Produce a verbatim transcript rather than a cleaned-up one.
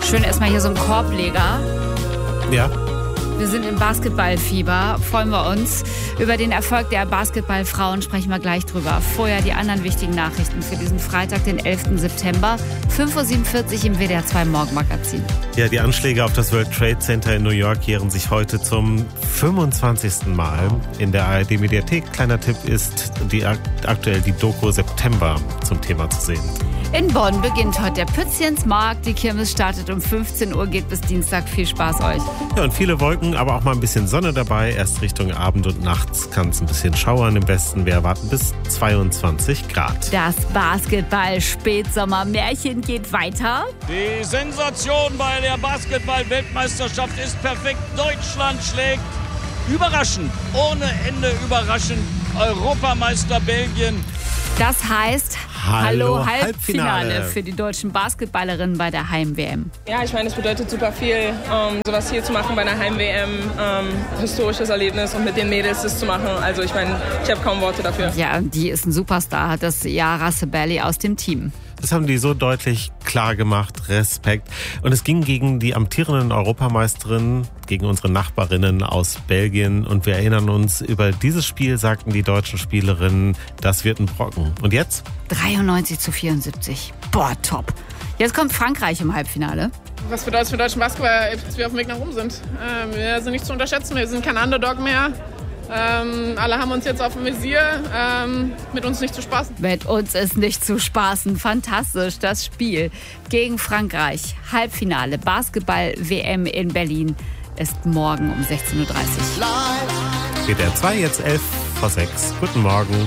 Schön erstmal hier so ein Korbleger. Ja. Wir sind im Basketballfieber, freuen wir uns. Über den Erfolg der Basketballfrauen sprechen wir gleich drüber. Vorher die anderen wichtigen Nachrichten für diesen Freitag, den elften September, fünf Uhr siebenundvierzig im W D R zwei Morgenmagazin. Ja, die Anschläge auf das World Trade Center in New York jähren sich heute zum fünfundzwanzigsten Mal in der A R D-Mediathek. Kleiner Tipp ist die, aktuell die Doku September zum Thema zu sehen. In Bonn beginnt heute der Pützchensmarkt. Die Kirmes startet um fünfzehn Uhr, geht bis Dienstag. Viel Spaß euch. Ja, und viele Wolken, aber auch mal ein bisschen Sonne dabei. Erst Richtung Abend und nachts kann es ein bisschen schauern im Westen. Wir erwarten bis zweiundzwanzig Grad. Das Basketball-Spätsommer-Märchen geht weiter. Die Sensation bei der Basketball-Weltmeisterschaft ist perfekt. Deutschland schlägt überraschend, ohne Ende überraschend, Europameister Belgien. Das heißt, Hallo, Hallo Halbfinale, Halbfinale für die deutschen Basketballerinnen bei der Heim-W M. Ja, ich meine, es bedeutet super viel, ähm, sowas hier zu machen bei einer Heim-W M. Ähm, historisches Erlebnis und mit den Mädels das zu machen. Also ich meine, ich habe kaum Worte dafür. Ja, die ist ein Superstar, hat das Yara Sabelli aus dem Team. Das haben die so deutlich klar gemacht. Respekt. Und es ging gegen die amtierenden Europameisterinnen, gegen unsere Nachbarinnen aus Belgien. Und wir erinnern uns, über dieses Spiel sagten die deutschen Spielerinnen, das wird ein Brocken. Und jetzt? dreiundneunzig zu vierundsiebzig. Boah, top. Jetzt kommt Frankreich im Halbfinale. Was bedeutet es für deutschen Basketball, dass wir auf dem Weg nach oben sind? Ähm, wir sind nicht zu unterschätzen, wir sind kein Underdog mehr. Ähm, alle haben uns jetzt auf dem Visier, ähm, mit uns nicht zu spaßen. Mit uns ist nicht zu spaßen. Fantastisch, das Spiel gegen Frankreich. Halbfinale Basketball-W M in Berlin ist morgen um sechzehn Uhr dreißig. W D R zwei, jetzt elf vor sechs. Guten Morgen.